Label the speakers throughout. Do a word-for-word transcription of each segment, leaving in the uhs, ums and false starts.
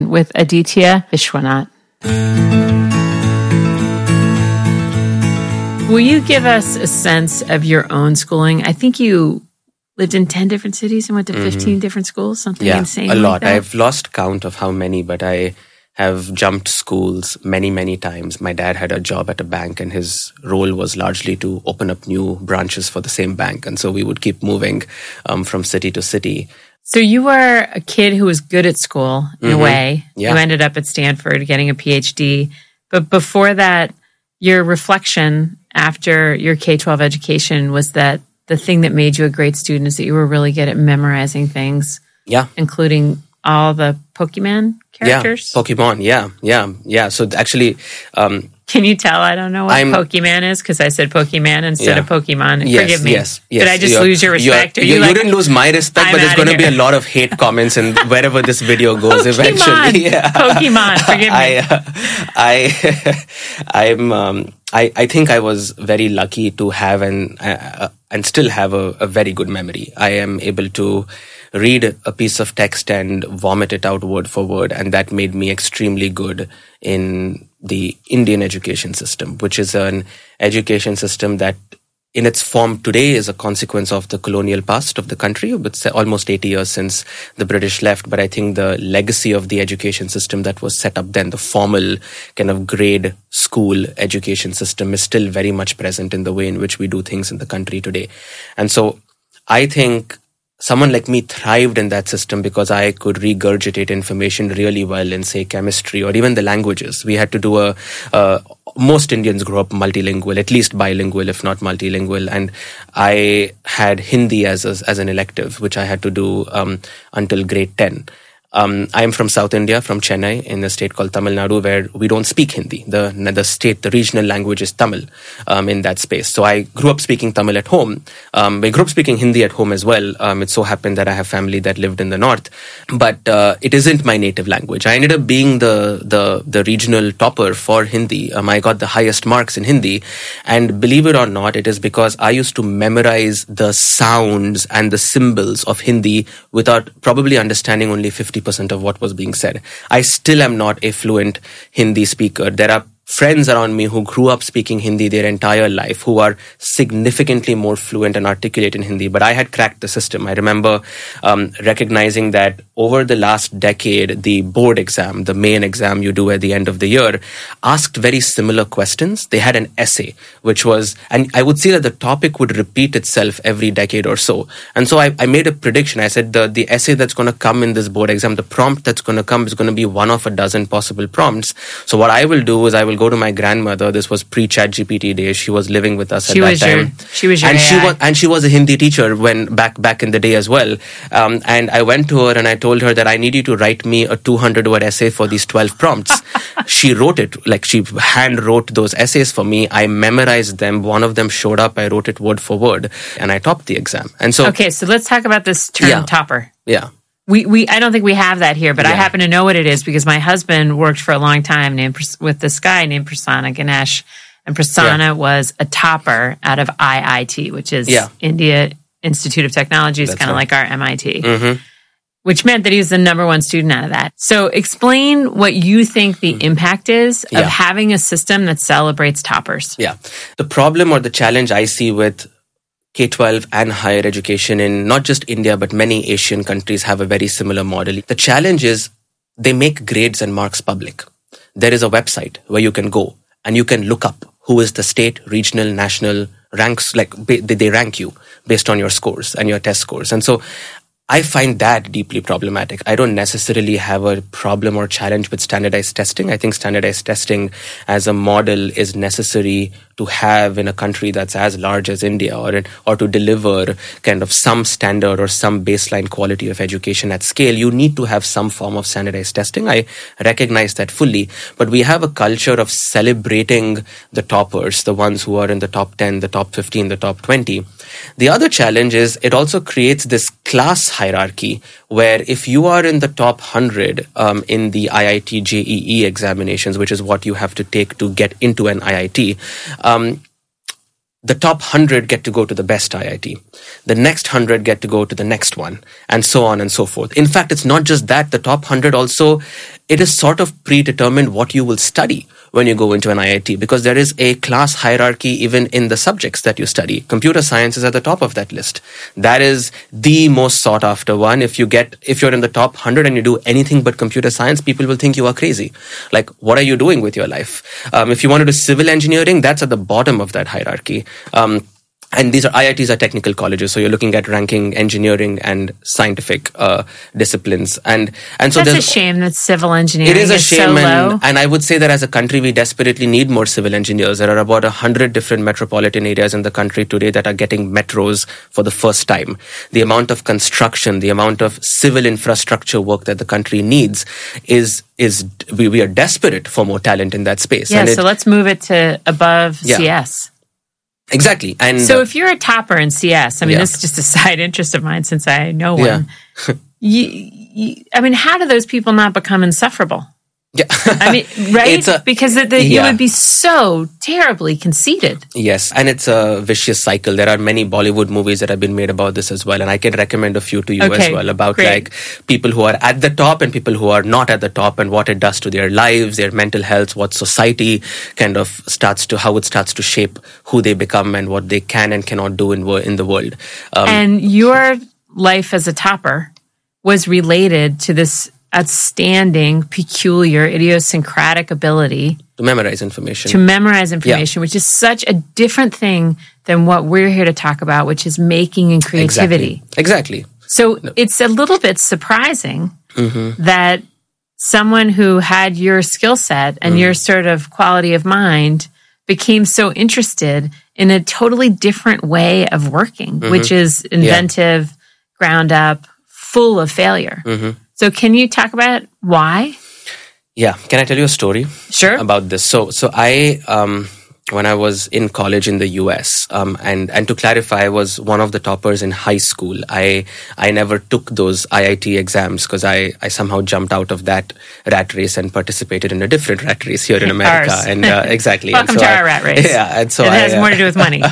Speaker 1: with Aditya Vishwanath. Will you give us a sense of your own schooling? I think you lived in ten different cities and went to fifteen mm-hmm. different schools, something
Speaker 2: yeah,
Speaker 1: insane
Speaker 2: a lot.
Speaker 1: Like that.
Speaker 2: I've lost count of how many, but I have jumped schools many, many times. My dad had a job at a bank and his role was largely to open up new branches for the same bank. And so we would keep moving um, from city to city.
Speaker 1: So you were a kid who was good at school in mm-hmm. a way.
Speaker 2: Yeah.
Speaker 1: You ended up at Stanford getting a P H D. But before that, your reflection after your K twelve education was that the thing that made you a great student is that you were really good at memorizing things.
Speaker 2: Yeah.
Speaker 1: Including all the Pokemon characters.
Speaker 2: Yeah, Pokemon. Yeah, yeah, yeah. So actually... Um,
Speaker 1: Can you tell I don't know what I'm, Pokemon is? Because I said Pokemon instead
Speaker 2: yeah.
Speaker 1: of Pokemon.
Speaker 2: Yes,
Speaker 1: Forgive me.
Speaker 2: Yes, yes.
Speaker 1: Did I just
Speaker 2: you're,
Speaker 1: lose your respect?
Speaker 2: You,
Speaker 1: you,
Speaker 2: you
Speaker 1: like,
Speaker 2: didn't lose my respect,
Speaker 1: I'm
Speaker 2: but there's going to be a lot of hate comments and wherever this video goes
Speaker 1: Pokemon.
Speaker 2: eventually. Yeah.
Speaker 1: Pokemon, forgive me.
Speaker 2: I, uh, I, I'm, um, I, I think I was very lucky to have an, uh, and still have a, a very good memory. I am able to read a piece of text and vomit it out word for word. And that made me extremely good in the Indian education system, which is an education system that in its form today is a consequence of the colonial past of the country. It's almost eighty years since the British left. But I think the legacy of the education system that was set up then, the formal kind of grade school education system, is still very much present in the way in which we do things in the country today. And so I think someone like me thrived in that system because I could regurgitate information really well in, say, chemistry or even the languages. We had to do a, uh, most Indians grow up multilingual, at least bilingual, if not multilingual. And I had Hindi as a, as an elective, which I had to do um, until grade ten. Um, I'm from South India, from Chennai, in a state called Tamil Nadu, where we don't speak Hindi. The the state, the regional language is Tamil um, in that space. So I grew up speaking Tamil at home. Um, I grew up speaking Hindi at home as well. Um, it so happened that I have family that lived in the north, but uh, it isn't my native language. I ended up being the the the regional topper for Hindi. Um, I got the highest marks in Hindi, and believe it or not, it is because I used to memorize the sounds and the symbols of Hindi without probably understanding only fifty percent of what was being said. I still am not a fluent Hindi speaker. There are friends around me who grew up speaking Hindi their entire life who are significantly more fluent and articulate in Hindi, but I had cracked the system. I remember um, recognizing that over the last decade, the board exam, the main exam you do at the end of the year, asked very similar questions. They had an essay, which was, and I would see that the topic would repeat itself every decade or so. And so I, I made a prediction. I said the, the essay that's going to come in this board exam, the prompt that's going to come is going to be one of a dozen possible prompts. So what I will do is I will go to my grandmother. This was pre-ChatGPT days. She was living with us
Speaker 1: she
Speaker 2: at that
Speaker 1: was
Speaker 2: time.
Speaker 1: Your, she was your
Speaker 2: and
Speaker 1: A I.
Speaker 2: she was and she was a Hindi teacher when back back in the day as well. Um, and I went to her and I told her that I need you to write me a two hundred word essay for these twelve prompts. She wrote it, like she hand wrote those essays for me. I memorized them. One of them showed up. I wrote it word for word, and I topped the exam. And so,
Speaker 1: okay, so let's talk about this term
Speaker 2: yeah,
Speaker 1: topper.
Speaker 2: Yeah.
Speaker 1: We we I don't think we have that here, but
Speaker 2: yeah.
Speaker 1: I happen to know what it is because my husband worked for a long time named, with this guy named Prasanna Ganesh, and Prasanna yeah. was a topper out of I I T, which is
Speaker 2: yeah.
Speaker 1: India Institute of Technology. It's kind of
Speaker 2: right.
Speaker 1: like our M I T,
Speaker 2: mm-hmm.
Speaker 1: which meant that he was the number one student out of that. So explain what you think the mm-hmm. impact is of
Speaker 2: yeah.
Speaker 1: having a system that celebrates toppers.
Speaker 2: Yeah. The problem or the challenge I see with K twelve and higher education in not just India, but many Asian countries have a very similar model. The challenge is they make grades and marks public. There is a website where you can go and you can look up who is the state, regional, national ranks, like they rank you based on your scores and your test scores. And so I find that deeply problematic. I don't necessarily have a problem or challenge with standardized testing. I think standardized testing as a model is necessary to have in a country that's as large as India, or in, or to deliver kind of some standard or some baseline quality of education at scale. You need to have some form of standardized testing. I recognize that fully. But we have a culture of celebrating the toppers, the ones who are in the top ten, the top fifteen, the top twenty. The other challenge is it also creates this class hierarchy where if you are in the top one hundred um, in the I I T J E E examinations, which is what you have to take to get into an I I T, um, the top one hundred get to go to the best I I T. The next one hundred get to go to the next one, and so on and so forth. In fact, it's not just that. The top one hundred also, it is sort of predetermined what you will study when you go into an I I T, because there is a class hierarchy even in the subjects that you study. Computer science is at the top of that list. That is the most sought after one. If you get, if you're in the top one hundred and you do anything but computer science, people will think you are crazy. Like, what are you doing with your life? Um, if you want to do civil engineering, that's at the bottom of that hierarchy. Um, And these are I I Ts are technical colleges, so you're looking at ranking engineering and scientific uh, disciplines, and and so
Speaker 1: that's
Speaker 2: there's
Speaker 1: a shame that civil engineering
Speaker 2: it is a
Speaker 1: is
Speaker 2: shame,
Speaker 1: so
Speaker 2: and,
Speaker 1: low.
Speaker 2: and I would say that as a country we desperately need more civil engineers. There are about a hundred different metropolitan areas in the country today that are getting metros for the first time. The amount of construction, the amount of civil infrastructure work that the country needs is is we, we are desperate for more talent in that space.
Speaker 1: Yeah,
Speaker 2: and
Speaker 1: so
Speaker 2: it,
Speaker 1: let's move it to above
Speaker 2: Yeah.
Speaker 1: C S.
Speaker 2: Exactly. And
Speaker 1: So
Speaker 2: uh,
Speaker 1: if you're a topper in C S, I mean,
Speaker 2: Yeah.
Speaker 1: this is just a side interest of mine since I know one.
Speaker 2: Yeah.
Speaker 1: you, you, I mean, how do those people not become insufferable?
Speaker 2: yeah.
Speaker 1: I mean, right?
Speaker 2: It's a-
Speaker 1: because the, the, you
Speaker 2: yeah.
Speaker 1: would be so terribly conceited.
Speaker 2: Yes, and it's a vicious cycle. There are many Bollywood movies that have been made about this as well, and I can recommend a few to you
Speaker 1: Okay,
Speaker 2: as well about
Speaker 1: great.
Speaker 2: like people who are at the top and people who are not at the top, and what it does to their lives, their mental health, what society kind of starts to, how it starts to shape who they become and what they can and cannot do in wo- in the world. Um,
Speaker 1: And your life as a topper was related to this outstanding, peculiar, idiosyncratic ability
Speaker 2: to memorize information.
Speaker 1: to memorize information, which is such a different thing than what we're here to talk about, which is making and creativity.
Speaker 2: Exactly. Exactly.
Speaker 1: So it's a little bit surprising
Speaker 2: Mm-hmm.
Speaker 1: that someone who had your skill set and
Speaker 2: Mm.
Speaker 1: your sort of quality of mind became so interested in a totally different way of working,
Speaker 2: Mm-hmm.
Speaker 1: which is inventive, ground up, full of failure.
Speaker 2: Mm-hmm.
Speaker 1: So can you talk about why?
Speaker 2: Yeah. Can I tell you a story?
Speaker 1: Sure.
Speaker 2: About this? So, so I, um, when I was in college in the U S, um, and, and to clarify, I was one of the toppers in high school. I, I never took those I I T exams because I, I somehow jumped out of that rat race and participated in a different rat race here in America.
Speaker 1: Ours.
Speaker 2: And, uh, exactly.
Speaker 1: Welcome
Speaker 2: and so
Speaker 1: to
Speaker 2: I,
Speaker 1: our rat race.
Speaker 2: Yeah. And so
Speaker 1: it
Speaker 2: I,
Speaker 1: has
Speaker 2: uh,
Speaker 1: more to do with money.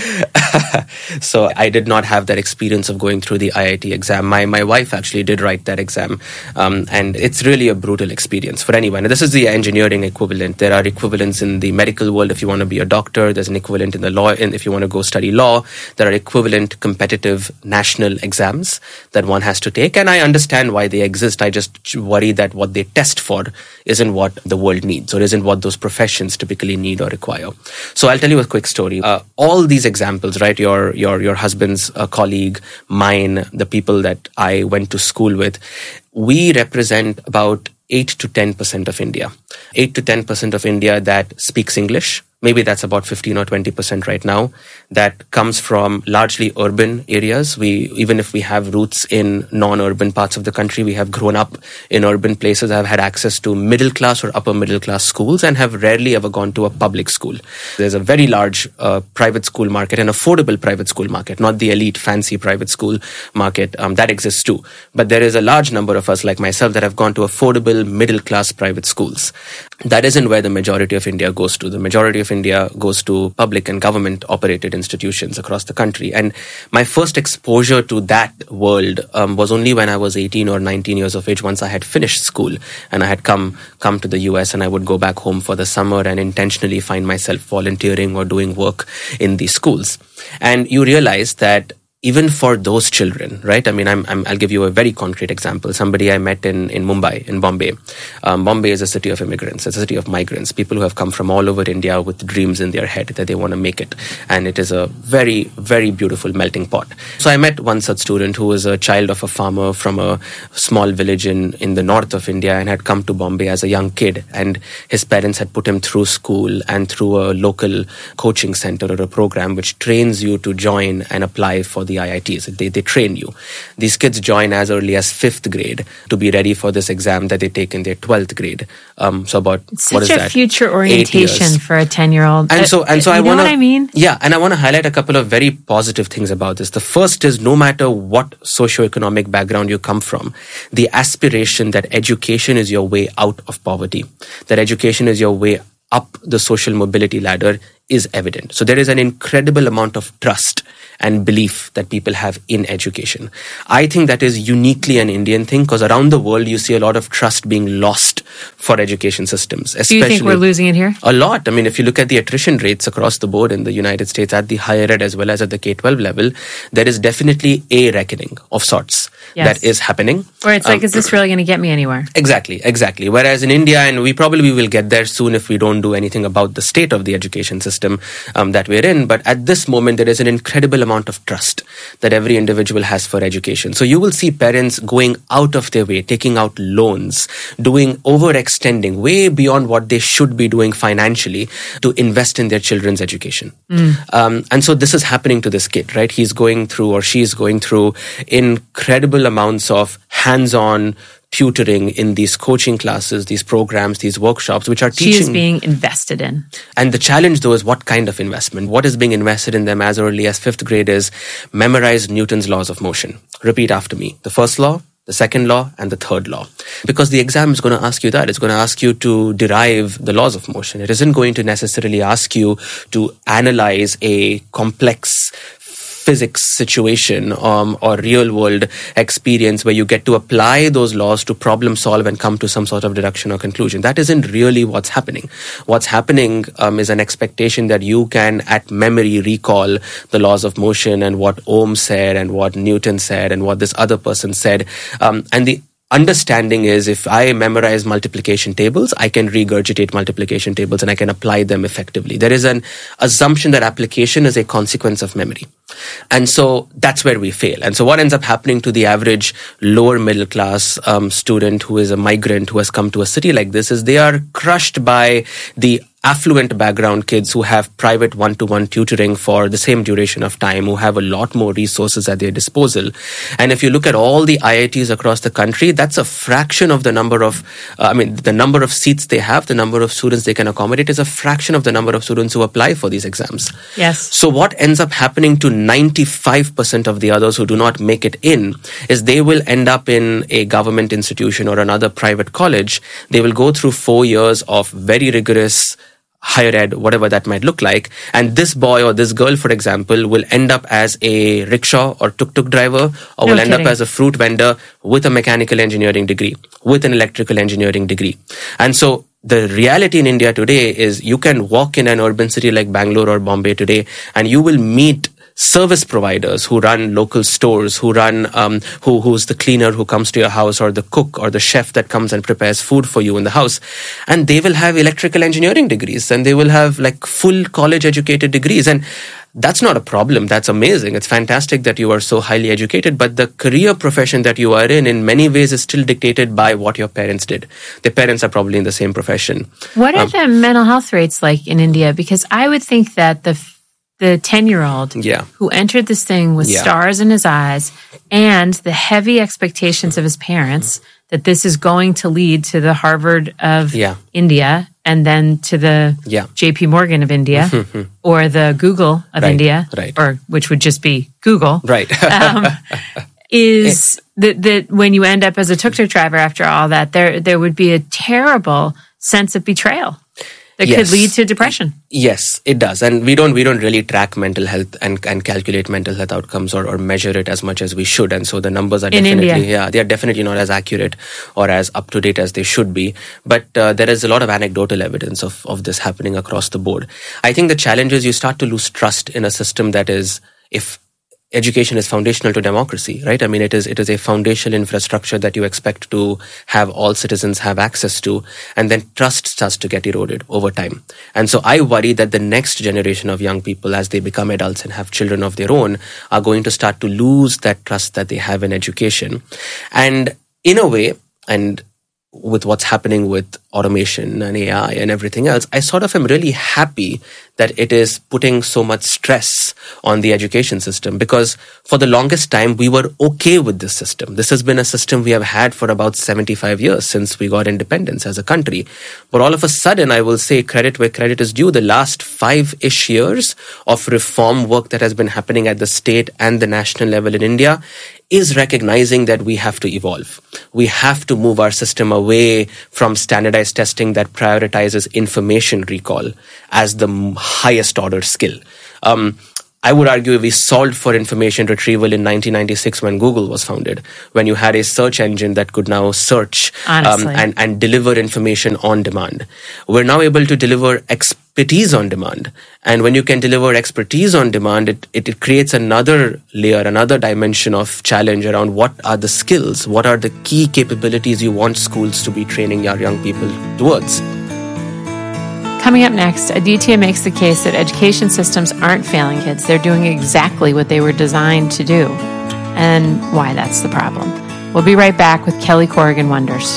Speaker 2: So I did not have that experience of going through the I I T exam. My my wife actually did write that exam, um, and it's really a brutal experience for anyone. This is the engineering equivalent. There are equivalents in the medical world if you want to be a doctor. There's an equivalent in the law, and if you want to go study law, there are equivalent competitive national exams that one has to take. And I understand why they exist. I just worry that what they test for isn't what the world needs, or isn't what those professions typically need or require. So I'll tell you a quick story. Uh, all these examples, right? Your your your husband's uh, colleague, mine, the people that I went to school with, we represent about eight to ten percent of India. eight to ten percent of India that speaks English. Maybe that's about fifteen or twenty percent right now. That comes from largely urban areas. We, even if we have roots in non-urban parts of the country, we have grown up in urban places, have had access to middle class or upper middle class schools, and have rarely ever gone to a public school. There's a very large uh, private school market, an affordable private school market, not the elite fancy private school market. Um, that exists too. But there is a large number of us like myself that have gone to affordable middle class private schools. That isn't where the majority of India goes to. The majority of India goes to public and government operated institutions across the country. And my first exposure to that world um, was only when I was eighteen or nineteen years of age, once I had finished school and I had come come to the U S, and I would go back home for the summer and intentionally find myself volunteering or doing work in these schools. And you realize that even for those children, right? I mean, I'm, I'm, I'll give you a very concrete example. Somebody I met in, in Mumbai, in Bombay. Um, Bombay is a city of immigrants. It's a city of migrants, people who have come from all over India with dreams in their head that they want to make it. And it is a very, very beautiful melting pot. So I met one such student who was a child of a farmer from a small village in, in the north of India and had come to Bombay as a young kid. And his parents had put him through school and through a local coaching center or a program which trains you to join and apply for the the I I Ts. They, they train you. These kids join as early as fifth grade to be ready for this exam that they take in their twelfth grade. Um, so about,
Speaker 1: Such
Speaker 2: what is
Speaker 1: a
Speaker 2: that?
Speaker 1: future orientation for a ten-year-old.
Speaker 2: And so, and so
Speaker 1: uh,
Speaker 2: I
Speaker 1: you
Speaker 2: want
Speaker 1: know
Speaker 2: to,
Speaker 1: what I mean?
Speaker 2: Yeah, and I want to highlight a couple of very positive things about this. The first is, no matter what socioeconomic background you come from, the aspiration that education is your way out of poverty, that education is your way up the social mobility ladder is evident. So there is an incredible amount of trust and belief that people have in education. I think that is uniquely an Indian thing, because around the world you see a lot of trust being lost for education systems.
Speaker 1: Do you think we're losing it here?
Speaker 2: A lot. I mean, if you look at the attrition rates across the board in the United States at the higher ed as well as at the K twelve level, there is definitely a reckoning of sorts yes. that is happening.
Speaker 1: Or it's um, like, is this really going to get me anywhere? Exactly,
Speaker 2: exactly. Whereas in India, and we probably will get there soon if we don't do anything about the state of the education system um, that we're in, but at this moment, there is an incredible amount of trust that every individual has for education. So you will see parents going out of their way, taking out loans, doing overextending way beyond what they should be doing financially to invest in their children's education. Mm. Um, and so this is happening to this kid, right? He's going through, or she's going through incredible amounts of hands-on tutoring in these coaching classes, these programs, these workshops, which are teaching.
Speaker 1: She is being invested in.
Speaker 2: And the challenge, though, is what kind of investment? What is being invested in them as early as fifth grade is memorize Newton's laws of motion. Repeat after me. The first law, the second law, and the third law. Because the exam is going to ask you that. It's going to ask you to derive the laws of motion. It isn't going to necessarily ask you to analyze a complex physics situation um, or real world experience where you get to apply those laws to problem solve and come to some sort of deduction or conclusion. That isn't really what's happening. What's happening um, is an expectation that you can at memory recall the laws of motion and what Ohm said and what Newton said and what this other person said. Um, and the understanding is, if I memorize multiplication tables, I can regurgitate multiplication tables and I can apply them effectively. There is an assumption that application is a consequence of memory. And so that's where we fail. And so what ends up happening to the average lower middle class um, student who is a migrant who has come to a city like this is they are crushed by the affluent background kids who have private one-to-one tutoring for the same duration of time, who have a lot more resources at their disposal. And if you look at all the I I Ts across the country, that's a fraction of the number of, uh, I mean, the number of seats they have, the number of students they can accommodate is a fraction of the number of students who apply for these exams.
Speaker 1: Yes.
Speaker 2: So what ends up happening to ninety-five percent of the others who do not make it in is they will end up in a government institution or another private college. They will go through four years of very rigorous higher ed, whatever that might look like. And this boy or this girl, for example, will end up as a rickshaw or tuk-tuk driver, or
Speaker 1: no
Speaker 2: will end
Speaker 1: kidding.
Speaker 2: up as a fruit vendor with a mechanical engineering degree, with an electrical engineering degree. And so the reality in India today is you can walk in an urban city like Bangalore or Bombay today, and you will meet service providers who run local stores, who run, um, who who's the cleaner who comes to your house, or the cook or the chef that comes and prepares food for you in the house. And they will have electrical engineering degrees, and they will have like full college educated degrees. And that's not a problem. That's amazing. It's fantastic that you are so highly educated, but the career profession that you are in, in many ways, is still dictated by what your parents did. Their parents are probably in the same profession.
Speaker 1: What are
Speaker 2: um,
Speaker 1: the mental health rates like in India? Because I would think that the the ten-year-old
Speaker 2: yeah.
Speaker 1: who entered this thing with
Speaker 2: yeah.
Speaker 1: stars in his eyes and the heavy expectations of his parents that this is going to lead to the Harvard of
Speaker 2: yeah.
Speaker 1: India and then to the
Speaker 2: yeah.
Speaker 1: J P Morgan of India or the Google of
Speaker 2: right.
Speaker 1: India,
Speaker 2: right.
Speaker 1: or which would just be Google,
Speaker 2: right?
Speaker 1: um, is that, that when you end up as a tuk-tuk driver after all that, there there would be a terrible sense of betrayal that
Speaker 2: yes.
Speaker 1: could lead to depression.
Speaker 2: Yes, it does. And we don't we don't really track mental health and, and calculate mental health outcomes or, or measure it as much as we should. And so the numbers are
Speaker 1: In
Speaker 2: definitely,
Speaker 1: India.
Speaker 2: yeah, they are definitely not as accurate or as up to date as they should be. But uh, there is a lot of anecdotal evidence of, of this happening across the board. I think the challenge is you start to lose trust in a system that is, if education is foundational to democracy, right? I mean, it is it is a foundational infrastructure that you expect to have all citizens have access to, and then trust starts to get eroded over time. And so I worry that the next generation of young people, as they become adults and have children of their own, are going to start to lose that trust that they have in education. And in a way, and with what's happening with automation and A I and everything else, I sort of am really happy that it is putting so much stress on the education system, because for the longest time, we were okay with this system. This has been a system we have had for about seventy-five years since we got independence as a country. But all of a sudden, I will say credit where credit is due, the last five-ish years of reform work that has been happening at the state and the national level in India is recognizing that we have to evolve. We have to move our system away from standardized standardized testing that prioritizes information recall as the highest order skill. Um, I would argue we solved for information retrieval in nineteen ninety-six when Google was founded, when you had a search engine that could now search um, and, and deliver information on demand. We're now able to deliver expertise on demand. And when you can deliver expertise on demand, it, it, it creates another layer, another dimension of challenge around what are the skills, what are the key capabilities you want schools to be training our young people towards.
Speaker 1: Coming up next, Aditya makes the case that education systems aren't failing kids. They're doing exactly what they were designed to do, and why that's the problem. We'll be right back with Kelly Corrigan Wonders.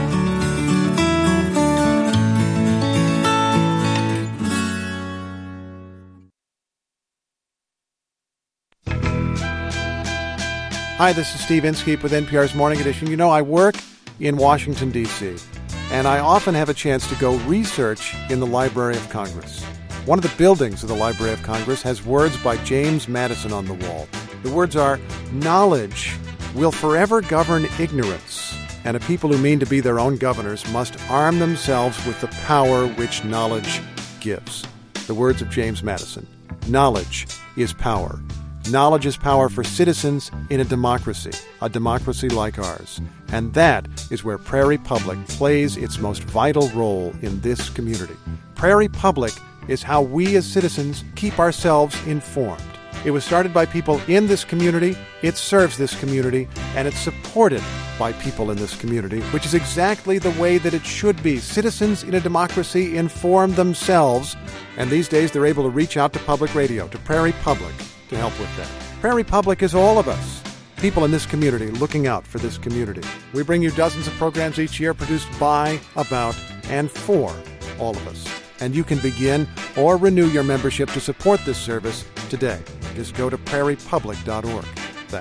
Speaker 3: Hi, this is Steve Inskeep with N P R's Morning Edition. You know, I work in Washington, D C, and I often have a chance to go research in the Library of Congress. One of the buildings of the Library of Congress has words by James Madison on the wall. The words are, "Knowledge will forever govern ignorance, and a people who mean to be their own governors must arm themselves with the power which knowledge gives." The words of James Madison. Knowledge is power. Knowledge is power for citizens in a democracy, a democracy like ours. And that is where Prairie Public plays its most vital role in this community. Prairie Public is how we as citizens keep ourselves informed. It was started by people in this community, it serves this community, and it's supported by people in this community, which is exactly the way that it should be. Citizens in a democracy inform themselves, and these days they're able to reach out to public radio, to Prairie Public, to help with that. Prairie Public is all of us, people in this community looking out for this community. We bring you dozens of programs each year produced by, about, and for all of us. And you can begin or renew your membership to support this service today. Just go to prairie public dot org.